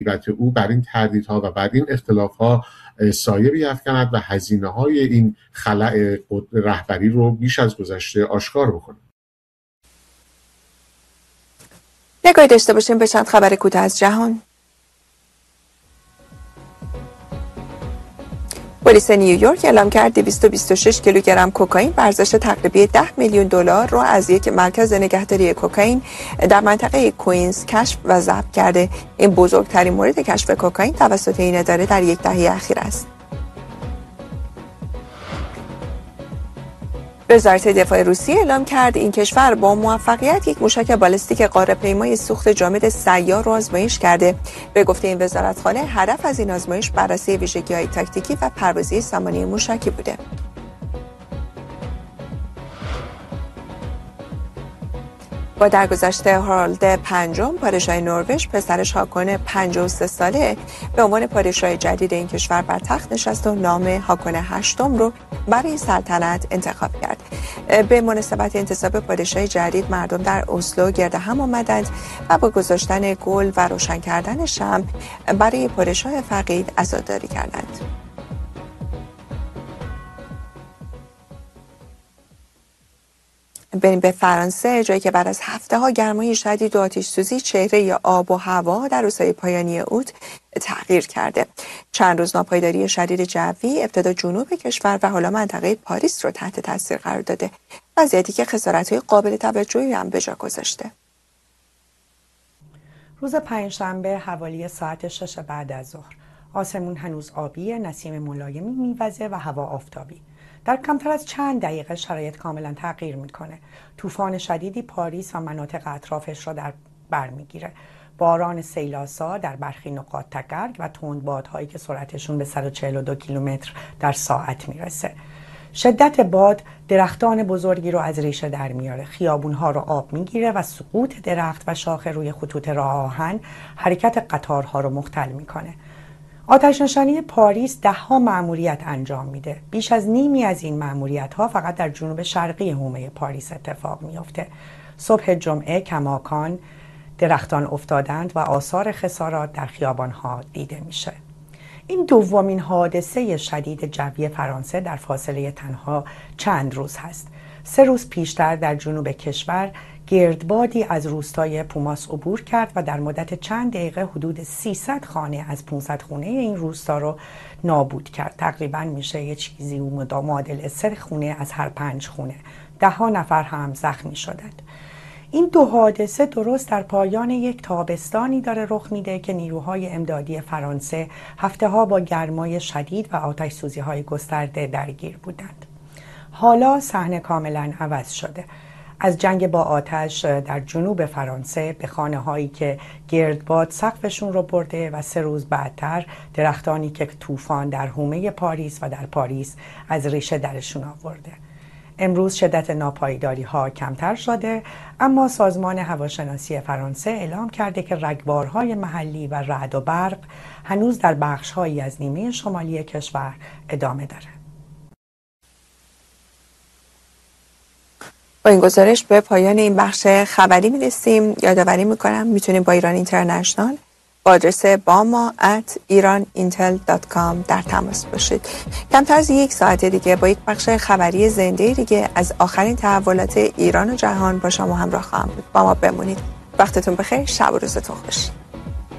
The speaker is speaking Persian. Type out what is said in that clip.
او بر این تردیدها و بر این اختلافها سایه بیفکند و هزینه‌های این خلأ رهبری رو بیش از گذشته آشکار بکنه. نگاهی داشته باشیم به چند خبر کوتاه از جهان. پلیس نیویورک اعلام کرد 226 کیلوگرم کوکائین به ارزش تقریبی $10 میلیون رو از یک مرکز نگهداری کوکائین در منطقه کوینز کشف و ضبط کرده. این بزرگترین مورد کشف کوکائین توسط این اداره در یک دهه اخیر است. وزارت دفاع روسیه اعلام کرد این کشور با موفقیت یک موشک بالستیک غاره‌پیمای سوخت جامد سیار را آزمایش کرده. به گفته این وزارتخانه هدف از این آزمایش بررسی ویژگی‌های تاکتیکی و پروازی سامانه موشکی بوده. با درگذشت هارالد پنجم پادشاه نروژ، پسرش هاکون 53 ساله به عنوان پادشاه جدید این کشور بر تخت نشست و نام هاکون هشتم رو برای سلطنت انتخاب کرد. به مناسبت انتصاب پادشاه جدید مردم در اسلو گرد هم آمدند و با گذاشتن گل و روشن کردن شمع برای پادشاه فقید عزاداری کردند. بریم به فرانسه، جایی که بعد از هفته‌ها گرمای شدید و آتش‌سوزی چهره آب و هوا در روزهای پایانی اوت تغییر کرده. چند روز ناپایداری شدید جوی ابتدا جنوب کشور و حالا منطقه پاریس رو تحت تاثیر قرار داده، وضعیتی که خسارت‌های قابل توجهی هم به جا گذاشته. روز پنجشنبه حوالی ساعت 6 بعد از ظهر آسمون هنوز آبی، نسیم ملایمی میوزه و هوا آفتابی. در کمتر از چند دقیقه شرایط کاملا تغییر میکنه. طوفان شدیدی پاریس و مناطق اطرافش را در بر میگیره. باران سیلاسا در برخی نقاط تگرگ و تندبادهایی که سرعتشون به 142 کیلومتر در ساعت میرسه. شدت باد درختان بزرگی رو از ریشه در میاره، خیابونها رو آب میگیره و سقوط درخت و شاخه روی خطوط راه آهن حرکت قطارها رو مختل میکنه. آتش نشانی پاریس 10 مأموریت انجام میده. بیش از نیمی از این مأموریت‌ها فقط در جنوب شرقی حومه پاریس اتفاق میفته. صبح جمعه کماکان درختان افتادند و آثار خسارات در خیابان‌ها دیده میشه. این دومین حادثه شدید جوی فرانسه در فاصله تنها چند روز هست. 3 روز پیشتر در جنوب کشور گردبادی از روستای پوماس عبور کرد و در مدت چند دقیقه حدود 300 خانه از 500 خانه این روستا رو نابود کرد. تقریبا میشه یه چیزی معادل 3 خونه از هر 5 خونه. 10 نفر هم زخمی شدند. این 2 حادثه درست در پایان یک تابستانی داره رخ میده که نیروهای امدادی فرانسه هفته‌ها با گرمای شدید و آتش سوزی‌های گسترده درگیر بودند. حالا صحنه کاملا عوض شده. از جنگ با آتش در جنوب فرانسه به خانه‌هایی که گردباد سقفشون رو برده و 3 روز بعدتر درختانی که طوفان در حومه پاریس و در پاریس از ریشه درشون آورده. امروز شدت ناپایداری ها کمتر شده، اما سازمان هواشناسی فرانسه اعلام کرده که رگبارهای محلی و رعد و برق هنوز در بخش‌هایی از نیمه شمالی کشور ادامه داره. با این گزارش به پایان این بخش خبری میرسیم. یادآوری میکنم میتونید با ایران اینترنشنال با آدرس bama@iranintel.com در تماس باشید. کمتر از 1 ساعت دیگه با یک بخش خبری زنده دیگه از آخرین تحولات ایران و جهان با شما همراه خواهم بود. با ما بمونید. وقتتون بخیر. شب و روزتون خوش.